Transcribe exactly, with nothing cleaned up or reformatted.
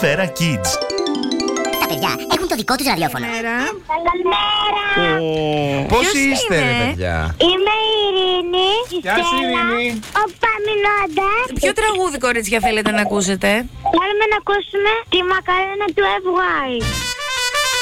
Σφαίρα Kids. Τα παιδιά έχουν το δικό τους ραδιόφωνο. Καλημέρα. Πώς είστε, ρε παιδιά? Είμαι η Ειρήνη. Γεια σου, Ειρήνη. Ο Παμινώντας. Ποιο τραγούδι, κορίτσια, θέλετε να ακούσετε? Θέλουμε να ακούσουμε τη Μακαρένα του F Y.